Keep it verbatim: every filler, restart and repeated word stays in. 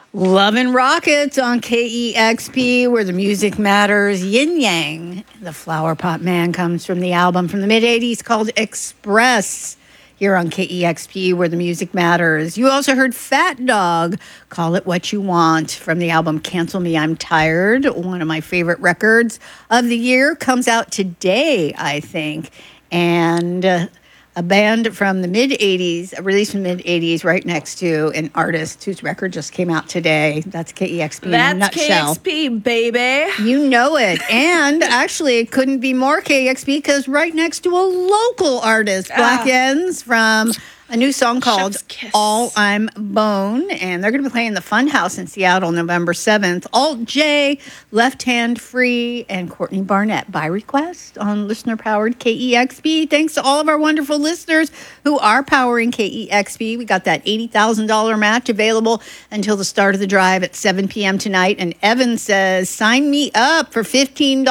Lovin' Rockets on K E X P, where the music matters. Yin Yang, the Flower Pot Man, comes from the album from the mid-eighties called Express, here on K E X P, where the music matters. You also heard Fat Dog, Call It What You Want, from the album Cancel Me, I'm Tired. One of my favorite records of the year. Comes out today, I think. And Uh, a band from the mid-eighties, a release from the mid-eighties, right next to an artist whose record just came out today. That's K E X P in a That's K E nutshell. X P, baby. You know it. And actually, it couldn't be more K E X P because right next to a local artist, Black Ah. Ends, from a new song called Chef's Kiss. All I'm Bone. And they're going to be playing the Funhouse in Seattle November seventh. Alt J, Left Hand Free, and Courtney Barnett by request on listener-powered K E X P. Thanks to all of our wonderful listeners who are powering K E X P. We got that eighty thousand dollars match available until the start of the drive at seven p.m. tonight. And Evan says, sign me up for fifteen dollars.